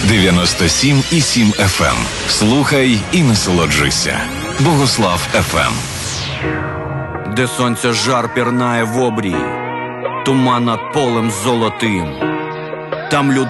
97,7 FM. Слухай і насолоджуйся. Богослав FM. Де сонця жар пірнає в обрії, туман над полем золотим. Там люди